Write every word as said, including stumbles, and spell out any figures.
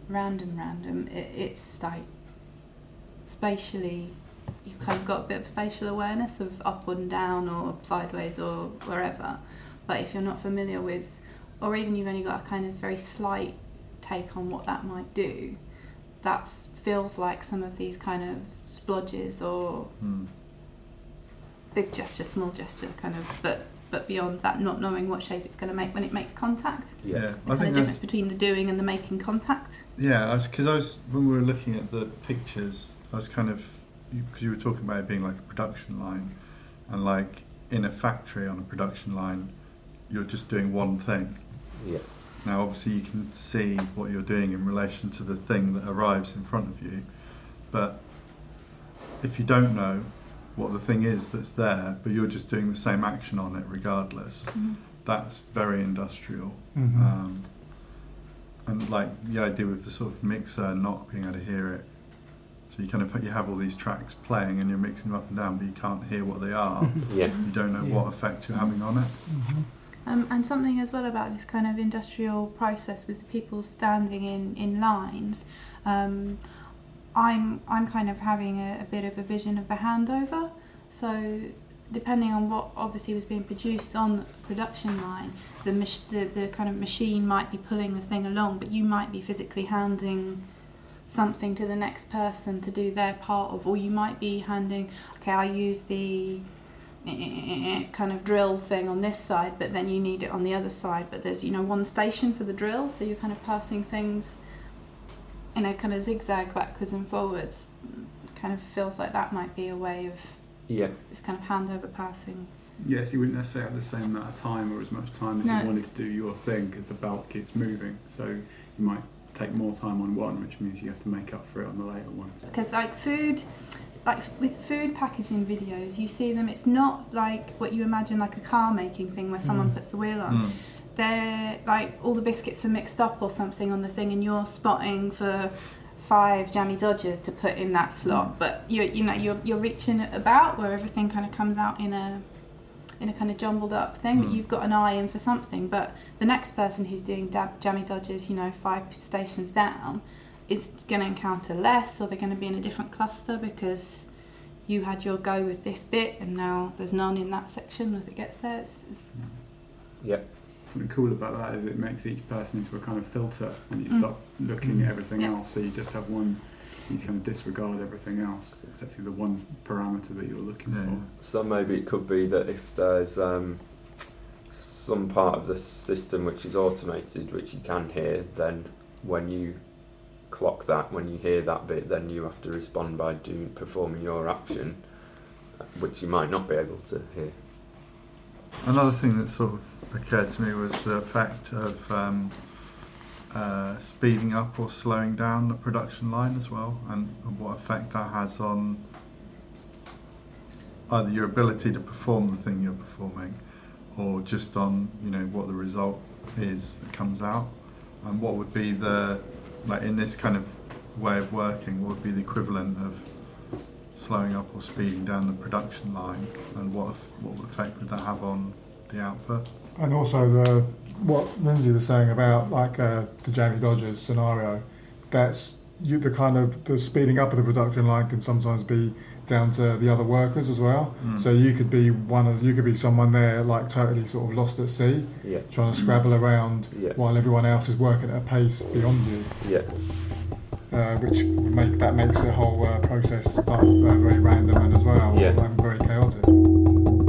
random random. It, it's like spatially, you've kind of got a bit of spatial awareness of up and down or sideways or wherever. But if you're not familiar with, or even you've only got a kind of very slight take on what that might do, that feels like some of these kind of splodges or mm. big gesture, small gesture kind of, but but beyond that, not knowing what shape it's going to make when it makes contact. Yeah, the I kind think of difference between the doing and the making contact. Yeah, because I, I was when we were looking at the pictures, I was kind of, because you, you were talking about it being like a production line, and like in a factory on a production line, you're just doing one thing. Yeah. Now, obviously, you can see what you're doing in relation to the thing that arrives in front of you, but if you don't know what the thing is that's there, but you're just doing the same action on it regardless, Mm-hmm. that's very industrial. Mm-hmm. Um, and like the idea with the sort of mixer not being able to hear it, so you kind of you have all these tracks playing and you're mixing them up and down, but you can't hear what they are. Yeah. You don't know Yeah. what effect you're having on it. Mm-hmm. Um, and something as well about this kind of industrial process with the people standing in, in lines, um, I'm I'm kind of having a, a bit of a vision of the handover. So depending on what obviously was being produced on the production line, the, mach- the the kind of machine might be pulling the thing along, but you might be physically handing something to the next person to do their part of, or you might be handing, okay, I use the kind of drill thing on this side, but then you need it on the other side, but there's, you know, one station for the drill, so you're kind of passing things in a kind of zigzag backwards and forwards. Kind of feels like that might be a way of Yeah. this kind of handover passing. Yes, you wouldn't necessarily have the same amount of time or as much time as No. you wanted to do your thing, because the belt keeps moving, so you might take more time on one, which means you have to make up for it on the later ones. Because like food, like with food packaging videos, you see them, it's not like what you imagine like a car making thing where someone Mm. puts the wheel on. Mm. They're like all the biscuits are mixed up or something on the thing, and you're spotting for five jammy dodgers to put in that slot, but you you know you're you're reaching it about where everything kind of comes out in a in a kind of jumbled up thing, but Mm. you've got an eye in for something. But the next person who's doing da- jammy dodgers, you know, five stations down, is going to encounter less, or they're going to be in a different cluster because you had your go with this bit and now there's none in that section as it gets there. It's, it's Yeah. Something cool about that is it makes each person into a kind of filter, and you Mm. stop looking at everything Yeah. else, so you just have one, you kind of disregard everything else, except for the one parameter that you're looking Yeah. for. So maybe it could be that if there's um, some part of the system which is automated, which you can hear, then when you clock that, when you hear that bit, then you have to respond by doing performing your action, which you might not be able to hear. Another thing that sort of occurred to me was the effect of um, uh, speeding up or slowing down the production line as well, and, and what effect that has on either your ability to perform the thing you're performing, or just on, you know, what the result is that comes out, and what would be the, like in this kind of way of working, what would be the equivalent of slowing up or speeding down the production line, and what eff- what effect would that have on the output? And also the what Lindsay was saying about like uh, the Jamie Dodgers scenario, that's you the kind of the speeding up of the production line can sometimes be down to the other workers as well. Mm. So you could be one of you could be someone there like totally sort of lost at sea, Yeah. trying to scrabble around Yeah. while everyone else is working at a pace beyond you, Yeah. uh, which would make that makes the whole uh, process start uh, very random